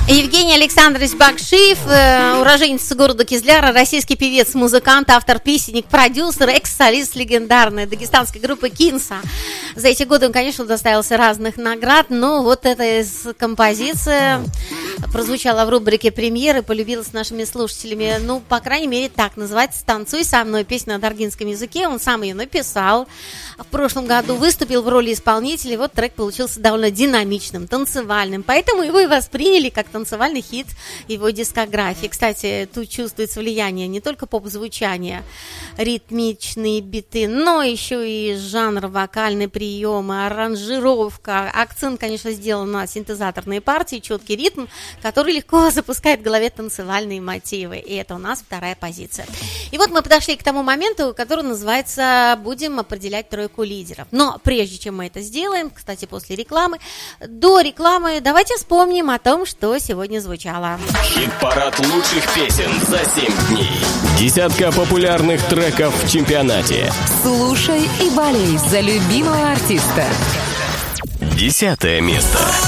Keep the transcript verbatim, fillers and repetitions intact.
Евгений Александрович Бакшиев, уроженец города Кизляра, российский певец, музыкант, автор песенник, продюсер, экс-солист легендарной дагестанской группы Кинса. За эти годы он, конечно, доставился разных наград, но вот эта композиция прозвучала в рубрике «Премьеры», полюбилась нашими слушателями. Ну, по крайней мере, так называется «Танцуй со мной», песня на даргинском языке. Он сам ее написал. В прошлом году выступил в роли исполнителя. Вот трек получился довольно динамичным, танцевальным. Поэтому его и восприняли как танцевальный хит его дискографии. Кстати, тут чувствуется влияние не только поп-звучания, ритмичные биты, но еще и жанр, вокальные приемы, аранжировка. Акцент, конечно, сделан на синтезаторные партии, четкий ритм, который легко запускает в голове танцевальные мотивы. И это у нас вторая позиция. И вот мы подошли к тому моменту, который называется «Будем определять тройку лидеров». Но прежде чем мы это сделаем, кстати, после рекламы, до рекламы давайте вспомним о том, что сегодня звучало. Хит-парад лучших песен за семь дней. Десятка популярных треков в чемпионате. Слушай и болей за любимого артиста. Десятое место.